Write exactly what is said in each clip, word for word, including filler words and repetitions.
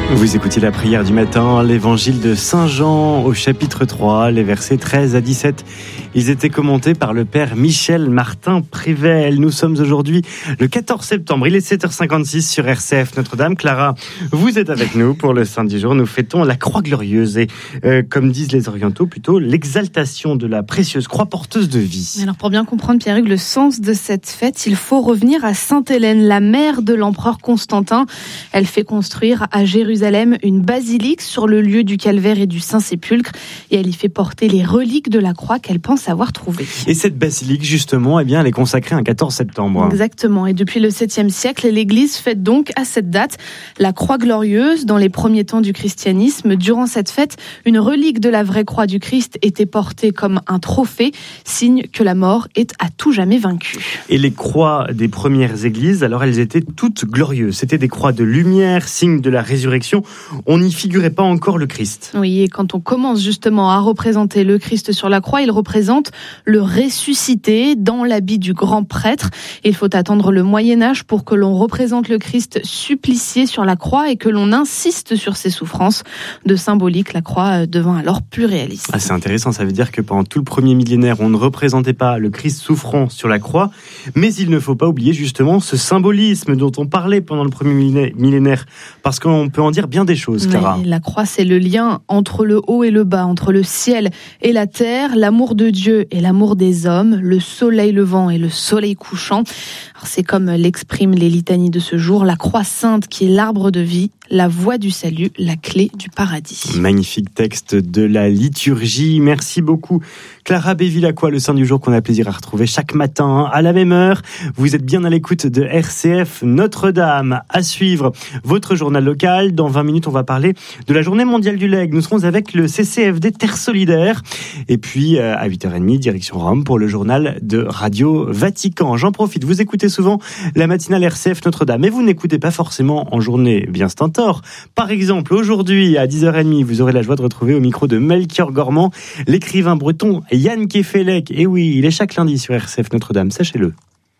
Vous écoutez la prière du matin, l'évangile de Saint Jean au chapitre trois, les versets treize à dix-sept. Ils étaient commentés par le père Michel Martin Prével. Nous sommes aujourd'hui le quatorze septembre, il est sept heures cinquante-six sur R C F Notre-Dame. Clara, vous êtes avec nous pour le Saint du jour. Nous fêtons la croix glorieuse et, euh, comme disent les orientaux, plutôt l'exaltation de la précieuse croix porteuse de vie. Alors pour bien comprendre, Pierre-Hugues, le sens de cette fête, il faut revenir à Sainte-Hélène, la mère de l'empereur Constantin. Elle fait construire à Jérusalem une basilique sur le lieu du calvaire et du Saint-Sépulcre et elle y fait porter les reliques de la croix qu'elle pense avoir trouvées. Et cette basilique, justement, eh bien, elle est consacrée un quatorze septembre. Exactement. Et depuis le septième siècle, l'Église fête donc à cette date la croix glorieuse. Dans les premiers temps du christianisme, durant cette fête, une relique de la vraie croix du Christ était portée comme un trophée, signe que la mort est à tout jamais vaincue. Et les croix des premières églises, alors elles étaient toutes glorieuses. C'était des croix de lumière, signe de la résurrection. On n'y figurait pas encore le Christ. Oui, et quand on commence justement à représenter le Christ sur la croix, il représente le ressuscité dans l'habit du grand prêtre. Il faut attendre le Moyen-Âge pour que l'on représente le Christ supplicié sur la croix et que l'on insiste sur ses souffrances. De symbolique, la croix devint alors plus réaliste. Ah, c'est intéressant, ça veut dire que pendant tout le premier millénaire, on ne représentait pas le Christ souffrant sur la croix, mais il ne faut pas oublier justement ce symbolisme dont on parlait pendant le premier millénaire, parce qu'on peut en dire bien des choses, Clara. Oui, la croix, c'est le lien entre le haut et le bas, entre le ciel et la terre, l'amour de Dieu et l'amour des hommes, le soleil levant et le soleil couchant. Alors c'est comme l'expriment les litanies de ce jour, la croix sainte qui est l'arbre de vie, la voie du salut, la clé du paradis. Magnifique texte de la liturgie. Merci beaucoup, Clara Bévilacqua, le Saint du jour qu'on a plaisir à retrouver chaque matin à la même heure. Vous êtes bien à l'écoute de R C F Notre-Dame. À suivre votre journal local. Dans vingt minutes, on va parler de la journée mondiale du legs. Nous serons avec le C C F D Terre Solidaire. Et puis, à huit heures trente, direction Rome pour le journal de Radio Vatican. J'en profite, vous écoutez souvent la matinale R C F Notre-Dame. Et vous n'écoutez pas forcément en journée bien Stentor. Par exemple, aujourd'hui, à dix heures trente, vous aurez la joie de retrouver au micro de Melchior Gormand l'écrivain breton Yann Kefelec. Et oui, il est chaque lundi sur R C F Notre-Dame, sachez-le.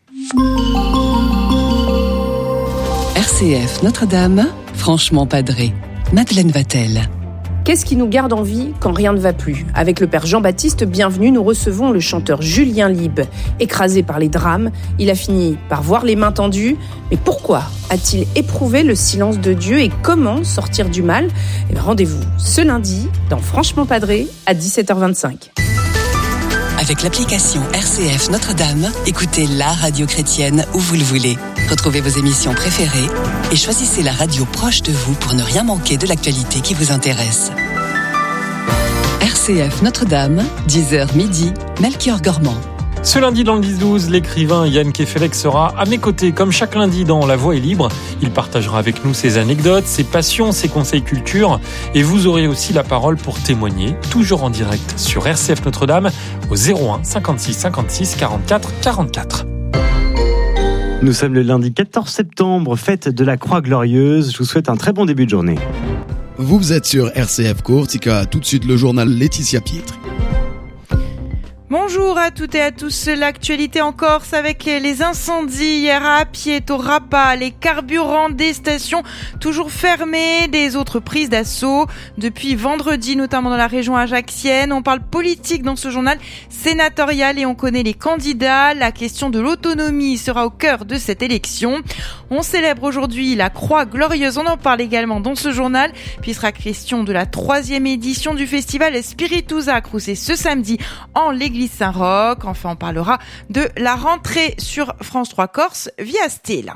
R C F Notre-Dame, franchement padré. Madeleine Vatel. Qu'est-ce qui nous garde en vie quand rien ne va plus ? Avec le père Jean-Baptiste Bienvenu, nous recevons le chanteur Julien Lieb. Écrasé par les drames, il a fini par voir les mains tendues. Mais pourquoi a-t-il éprouvé le silence de Dieu et comment sortir du mal ? Et bien, rendez-vous ce lundi dans Franchement Padré à dix-sept heures vingt-cinq. Avec l'application R C F Notre-Dame, écoutez la radio chrétienne où vous le voulez. Retrouvez vos émissions préférées et choisissez la radio proche de vous pour ne rien manquer de l'actualité qui vous intéresse. R C F Notre-Dame, dix heures midi, Melchior Gormand. Ce lundi dans le dix douze, l'écrivain Yann Kefelec sera à mes côtés comme chaque lundi dans La Voix est libre. Il partagera avec nous ses anecdotes, ses passions, ses conseils culture et vous aurez aussi la parole pour témoigner, toujours en direct sur R C F Notre-Dame au zéro un cinquante-six cinquante-six quarante-quatre quarante-quatre. Nous sommes le lundi quatorze septembre, fête de la Croix Glorieuse. Je vous souhaite un très bon début de journée. Vous êtes sur R C F Corsica, tout de suite le journal Laetitia Pietri. Bonjour à toutes et à tous, l'actualité en Corse avec les incendies hier à Apieto, Rapa, les carburants des stations toujours fermés, des autres prises d'assaut depuis vendredi, notamment dans la région ajaxienne. On parle politique dans ce journal sénatorial et on connaît les candidats. La question de l'autonomie sera au cœur de cette élection. On célèbre aujourd'hui la Croix Glorieuse, on en parle également dans ce journal, puis il sera question de la troisième édition du festival Spiritus Acrus, c'est ce samedi en l'église Saint-Roch. Enfin, on parlera de la rentrée sur France trois Corse via Style.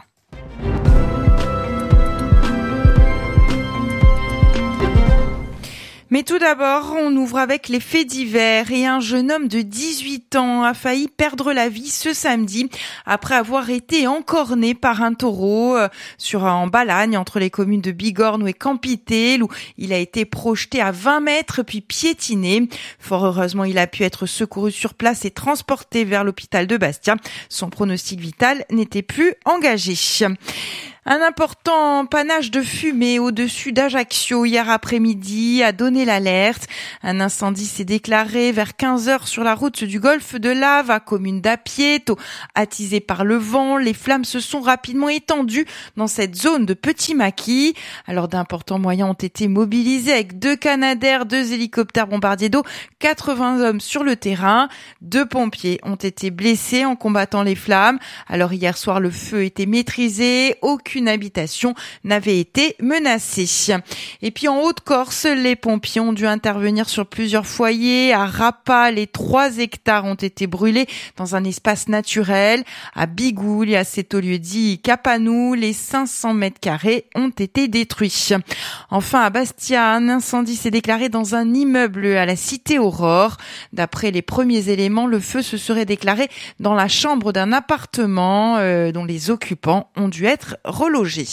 Mais tout d'abord, on ouvre avec les faits divers et un jeune homme de dix-huit ans a failli perdre la vie ce samedi après avoir été encorné par un taureau sur en Balagne entre les communes de Bigorne et Campitel où il a été projeté à vingt mètres puis piétiné. Fort heureusement, il a pu être secouru sur place et transporté vers l'hôpital de Bastia. Son pronostic vital n'était plus engagé. Un important panache de fumée au-dessus d'Ajaccio hier après-midi a donné l'alerte. Un incendie s'est déclaré vers quinze heures sur la route du golfe de Lave, à commune d'Apieto. Attisé par le vent, les flammes se sont rapidement étendues dans cette zone de Petit Maquis. Alors d'importants moyens ont été mobilisés avec deux Canadair, deux hélicoptères bombardiers d'eau, quatre-vingts hommes sur le terrain. Deux pompiers ont été blessés en combattant les flammes. Alors hier soir, le feu était maîtrisé. Aucune Aucune habitation n'avait été menacée. Et puis en Haute-Corse, les pompiers ont dû intervenir sur plusieurs foyers. À Rapa, les trois hectares ont été brûlés dans un espace naturel. À Bigoul et à cet lieu-dit Capanou, les cinq cents mètres carrés ont été détruits. Enfin, à Bastia, un incendie s'est déclaré dans un immeuble à la cité Aurore. D'après les premiers éléments, le feu se serait déclaré dans la chambre d'un appartement euh, dont les occupants ont dû être relogés.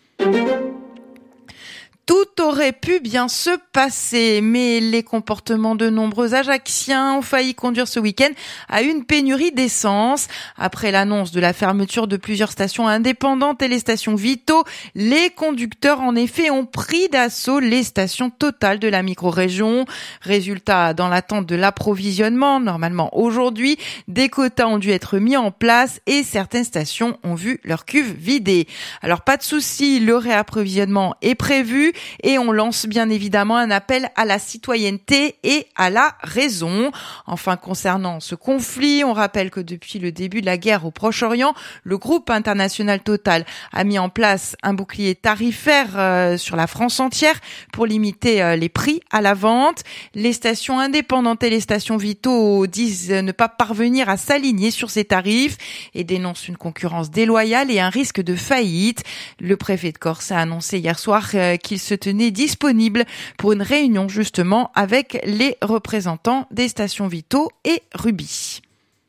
Tout aurait pu bien se passer, mais les comportements de nombreux Ajacciens ont failli conduire ce week-end à une pénurie d'essence. Après l'annonce de la fermeture de plusieurs stations indépendantes et les stations Vito, les conducteurs en effet ont pris d'assaut les stations Total de la micro-région. Résultat, dans l'attente de l'approvisionnement, normalement aujourd'hui, des quotas ont dû être mis en place et certaines stations ont vu leur cuve vidée. Alors pas de souci, le réapprovisionnement est prévu. Et on lance bien évidemment un appel à la citoyenneté et à la raison. Enfin, concernant ce conflit, on rappelle que depuis le début de la guerre au Proche-Orient, le groupe international Total a mis en place un bouclier tarifaire euh, sur la France entière pour limiter euh, les prix à la vente. Les stations indépendantes et les stations Vito disent ne pas parvenir à s'aligner sur ces tarifs et dénoncent une concurrence déloyale et un risque de faillite. Le préfet de Corse a annoncé hier soir euh, qu'il se tenait disponible pour une réunion justement avec les représentants des stations Vito et Ruby.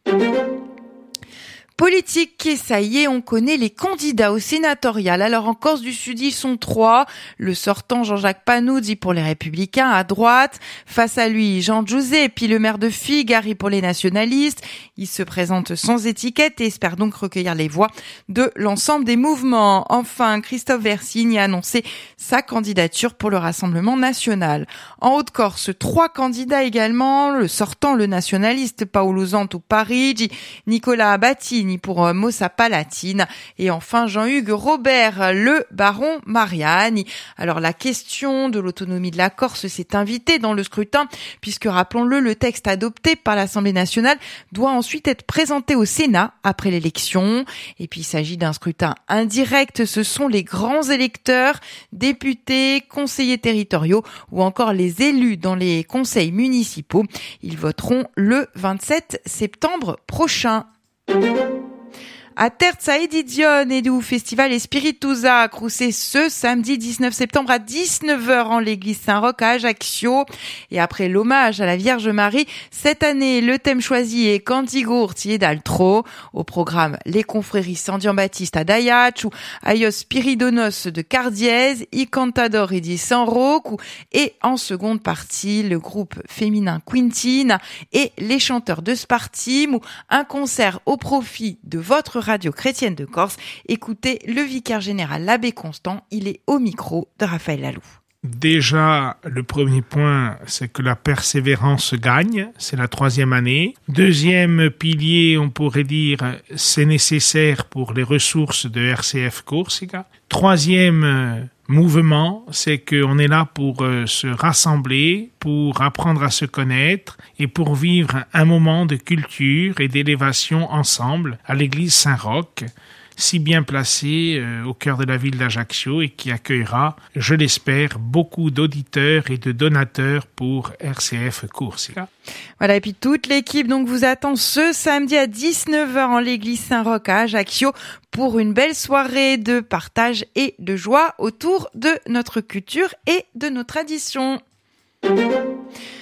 Politique, et ça y est, on connaît les candidats au sénatorial. Alors en Corse du Sud, ils sont trois. Le sortant Jean-Jacques Panuzzi pour les Républicains à droite. Face à lui, Jean Giuseppe, puis le maire de Figari pour les nationalistes. Il se présente sans étiquette et espère donc recueillir les voix de l'ensemble des mouvements. Enfin, Christophe Versigne a annoncé sa candidature pour le Rassemblement national. En Haute-Corse, trois candidats également. Le sortant, le nationaliste Paolo Zanto Parigi, Nicolas Abatini pour Mossa Palatine et enfin Jean-Hugues Robert, le baron Mariani. Alors la question de l'autonomie de la Corse s'est invitée dans le scrutin puisque, rappelons-le, le texte adopté par l'Assemblée nationale doit ensuite être présenté au Sénat après l'élection. Et puis il s'agit d'un scrutin indirect, ce sont les grands électeurs, députés, conseillers territoriaux ou encore les élus dans les conseils municipaux. Ils voteront le vingt-sept septembre prochain. À Terza Edizione et du Festival Espiritusa à Croussé ce samedi dix-neuf septembre à dix-neuf heures en l'église Saint-Roch à Ajaccio. Et après l'hommage à la Vierge Marie, cette année, le thème choisi est Cantigo Urti d'Altro. Au programme, les confréries San Giambattista à Daiac ou Aios Spiridonos de Cardiez, I Cantadori di San Roque et en seconde partie, le groupe féminin Quintina et les chanteurs de Spartim ou un concert au profit de votre radio chrétienne de Corse. Écoutez le vicaire général, l'abbé Constant, il est au micro de Raphaël Lalou. Déjà, le premier point, c'est que la persévérance gagne, c'est la troisième année. Deuxième pilier, on pourrait dire, c'est nécessaire pour les ressources de R C F Corsica. Troisième mouvement, c'est qu'on est là pour euh, se rassembler, pour apprendre à se connaître et pour vivre un moment de culture et d'élévation ensemble à l'église Saint-Roch, si bien placée euh, au cœur de la ville d'Ajaccio et qui accueillera, je l'espère, beaucoup d'auditeurs et de donateurs pour R C F Corsica. Voilà, et puis toute l'équipe donc vous attend ce samedi à dix-neuf heures en l'église Saint-Roch à Ajaccio pour une belle soirée de partage et de joie autour de notre culture et de nos traditions.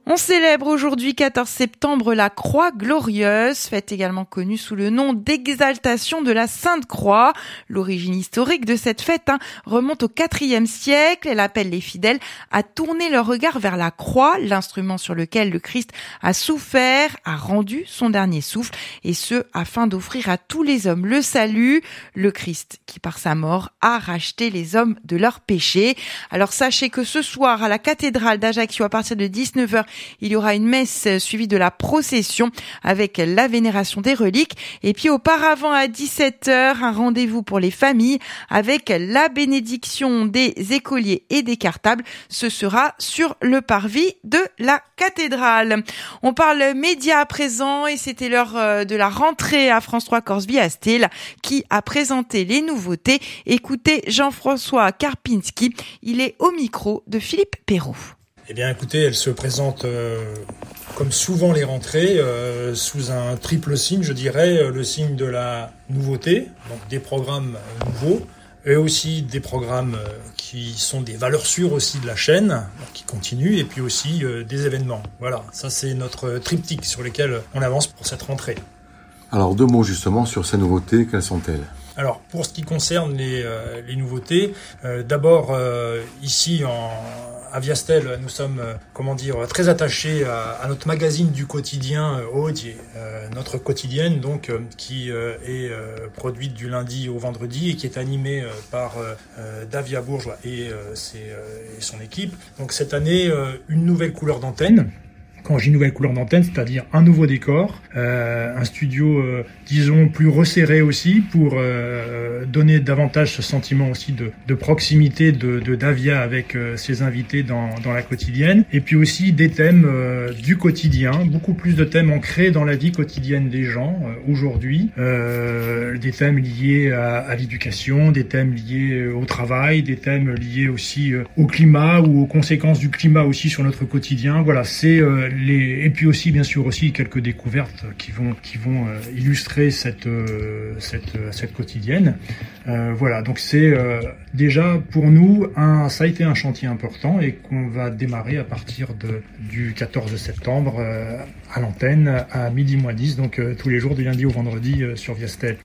On célèbre aujourd'hui, quatorze septembre, la Croix glorieuse, fête également connue sous le nom d'exaltation de la Sainte Croix. L'origine historique de cette fête hein, remonte au quatrième siècle. Elle appelle les fidèles à tourner leur regard vers la croix, l'instrument sur lequel le Christ a souffert, a rendu son dernier souffle, et ce, afin d'offrir à tous les hommes le salut. Le Christ, qui par sa mort a racheté les hommes de leurs péchés. Alors sachez que ce soir, à la cathédrale d'Ajaccio, à partir de dix-neuf heures, il y aura une messe suivie de la procession avec la vénération des reliques. Et puis auparavant, à dix-sept heures, un rendez-vous pour les familles avec la bénédiction des écoliers et des cartables. Ce sera sur le parvis de la cathédrale. On parle médias à présent et c'était l'heure de la rentrée à France trois Corse-Biastel qui a présenté les nouveautés. Écoutez Jean-François Karpinski, il est au micro de Philippe Perrault. Eh bien écoutez, elle se présente euh, comme souvent les rentrées, euh, sous un triple signe, je dirais, le signe de la nouveauté, donc des programmes nouveaux, et aussi des programmes euh, qui sont des valeurs sûres aussi de la chaîne, donc qui continuent, et puis aussi euh, des événements. Voilà, ça c'est notre triptyque sur lequel on avance pour cette rentrée. Alors deux mots justement sur ces nouveautés, quelles sont-elles ? Alors pour ce qui concerne les, euh, les nouveautés, euh, d'abord euh, ici en à Viastel, nous sommes, euh, comment dire, très attachés à, à notre magazine du quotidien euh, Audier, euh, notre quotidienne donc euh, qui euh, est euh, produite du lundi au vendredi et qui est animée euh, par euh, Davia Bourgeois et, euh, ses, euh, et son équipe. Donc cette année, euh, une nouvelle couleur d'antenne. Quand j'ai une nouvelle couleur d'antenne, c'est-à-dire un nouveau décor, euh, un studio, euh, disons, plus resserré aussi pour euh, donner davantage ce sentiment aussi de, de proximité de, de Davia avec euh, ses invités dans, dans la quotidienne. Et puis aussi des thèmes euh, du quotidien, beaucoup plus de thèmes ancrés dans la vie quotidienne des gens euh, aujourd'hui. Euh, des thèmes liés à, à l'éducation, des thèmes liés au travail, des thèmes liés aussi euh, au climat ou aux conséquences du climat aussi sur notre quotidien. Voilà, c'est... Euh, Les, et puis aussi, bien sûr, aussi quelques découvertes qui vont qui vont euh, illustrer cette euh, cette cette quotidienne. Euh, voilà, donc c'est euh, déjà pour nous un ça a été un chantier important et qu'on va démarrer à partir de du quatorze septembre euh, à l'antenne à midi moins dix, donc euh, tous les jours du lundi au vendredi euh, sur Viastel.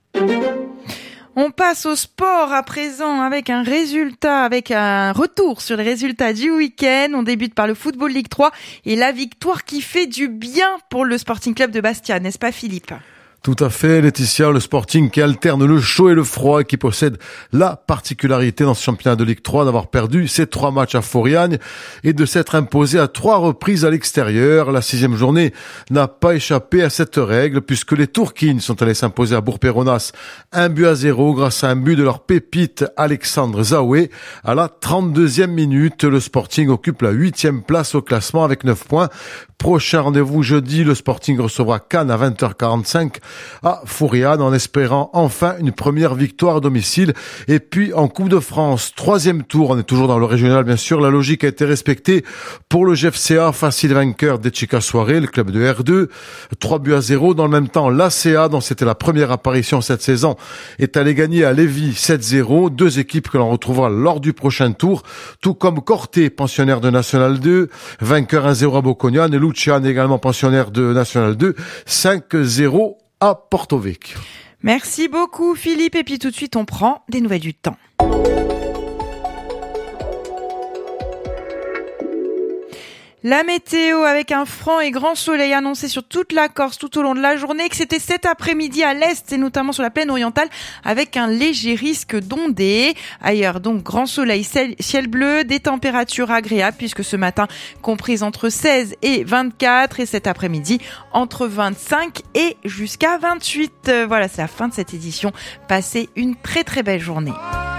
On passe au sport à présent avec un résultat, avec un retour sur les résultats du week-end. On débute par le Football Ligue trois et la victoire qui fait du bien pour le Sporting Club de Bastia, n'est-ce pas Philippe ? Tout à fait, Laetitia, le Sporting qui alterne le chaud et le froid et qui possède la particularité dans ce championnat de Ligue trois d'avoir perdu ses trois matchs à Foriagne et de s'être imposé à trois reprises à l'extérieur. La sixième journée n'a pas échappé à cette règle puisque les Tourquines sont allés s'imposer à Bourg-Péronas un but à zéro grâce à un but de leur pépite Alexandre Zaoué. À la trente-deuxième minute, le Sporting occupe la huitième place au classement avec neuf points. Prochain rendez-vous jeudi, le Sporting recevra Cannes à vingt heures quarante-cinq à Fouriane en espérant enfin une première victoire à domicile. Et puis en Coupe de France, troisième tour, on est toujours dans le régional bien sûr, la logique a été respectée pour le G F C A, facile vainqueur d'Echika Soirée, le club de R deux, trois buts à zéro. Dans le même temps, l'A C A, dont c'était la première apparition cette saison, est allé gagner à Lévis sept zéro, deux équipes que l'on retrouvera lors du prochain tour, tout comme Corté, pensionnaire de National deux, vainqueur un zéro à Bocconian, et Lucian également pensionnaire de National deux, cinq zéro à Porto Vecchio. Merci beaucoup Philippe, et puis tout de suite on prend des nouvelles du temps. La météo avec un franc et grand soleil annoncé sur toute la Corse tout au long de la journée, que c'était cet après-midi à l'est et notamment sur la plaine orientale avec un léger risque d'ondées. Ailleurs donc grand soleil, ciel bleu, des températures agréables puisque ce matin comprises entre seize et vingt-quatre et cet après-midi entre vingt-cinq et jusqu'à vingt-huit. Voilà, c'est la fin de cette édition. Passez une très très belle journée.